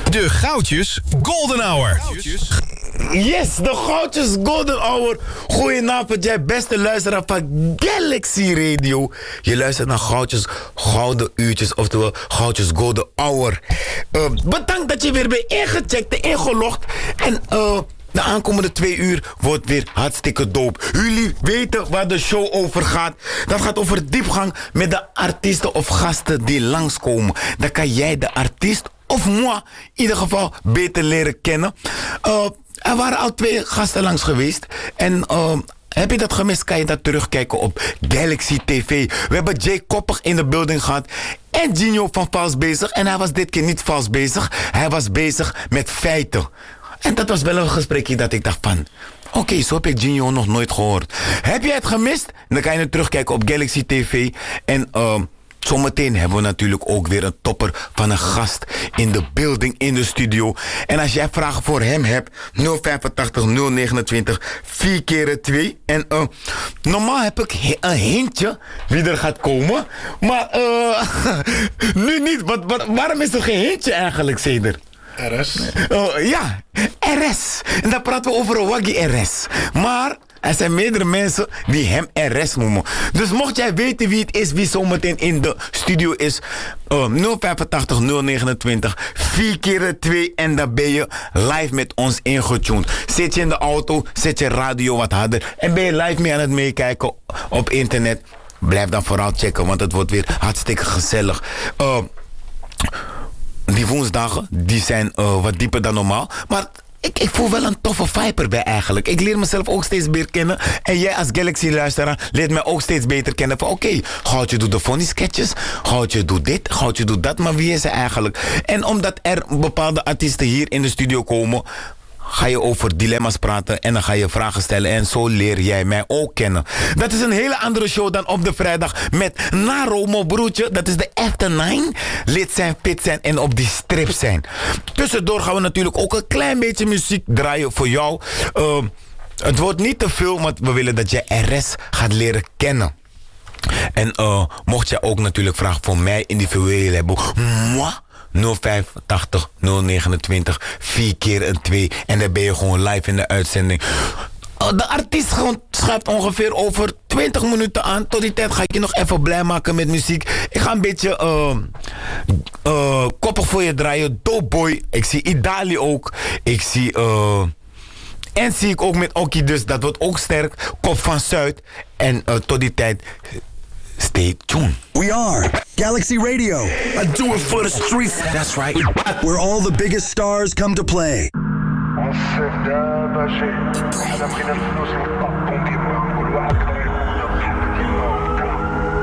De Goudjes Golden Hour. Yes, de Goudjes Golden Hour. Goedenavond, jij beste luisteraar van Galaxy Radio. Je luistert naar Goudjes Gouden Uurtjes, oftewel Goudjes Golden Hour. Bedankt dat je weer bent ingecheckt en ingelogd. En de aankomende 2 uur wordt weer hartstikke dope. Jullie weten waar de show over gaat. Dat gaat over diepgang met de artiesten of gasten die langskomen. Dan kan jij de artiest of moi in ieder geval beter leren kennen. Er waren al 2 gasten langs geweest. En heb je dat gemist, kan je dat terugkijken op Galaxy TV. We hebben Jay Koppig in de building gehad. En Gino van Vals bezig. En hij was dit keer niet vals bezig. Hij was bezig met feiten. En dat was wel een gesprekje dat ik dacht van... Oké, zo heb ik Gino nog nooit gehoord. Heb jij het gemist? Dan kan je het terugkijken op Galaxy TV. En zometeen hebben we natuurlijk ook weer een topper van een gast in de building, in de studio. En als jij vragen voor hem hebt, 085 029 4x2. En normaal heb ik een hintje wie er gaat komen. Maar nu niet. Waarom is er geen hintje eigenlijk, Ceder? RS? Ja, RS. En dan praten we over een Waggy RS. Maar er zijn meerdere mensen die hem RS noemen. Dus mocht jij weten wie het is, wie zometeen in de studio is, 085 029 4x2. En dan ben je live met ons ingetuned. Zit je in de auto, zet je radio wat harder en ben je live mee aan het meekijken op internet. Blijf dan vooral checken, want het wordt weer hartstikke gezellig. Die woensdagen, die zijn wat dieper dan normaal. Maar ik voel wel een toffe vibe erbij eigenlijk. Ik leer mezelf ook steeds meer kennen. En jij als Galaxy-luisteraar leert mij ook steeds beter kennen. Van oké, Goudje doet de funny sketches. Goudje doet dit, Goudje doet dat. Maar wie is hij eigenlijk? En omdat er bepaalde artiesten hier in de studio komen, ga je over dilemma's praten en dan ga je vragen stellen. En zo leer jij mij ook kennen. Dat is een hele andere show dan op de vrijdag met Naromo broertje. Dat is de After 9. Lid zijn, fit zijn en op die strip zijn. Tussendoor gaan we natuurlijk ook een klein beetje muziek draaien voor jou. Het wordt niet te veel, want we willen dat je RS gaat leren kennen. En mocht jij ook natuurlijk vragen voor mij individueel hebben, moi, 085 029 4x2. En dan ben je gewoon live in de uitzending. De artiest schuift ongeveer over 20 minuten aan. Tot die tijd ga ik je nog even blij maken met muziek. Ik ga een beetje koppig voor je draaien. Dope Boy. Ik zie Idali ook. Ik zie en zie ik ook met Okkie, dus dat wordt ook sterk. Kop van Zuid. En tot die tijd, stay tuned. We are Galaxy Radio. I do it for the streets. That's right. Where all the biggest stars come to play. On se fait d'avager. La pris la flot, c'est pas bon,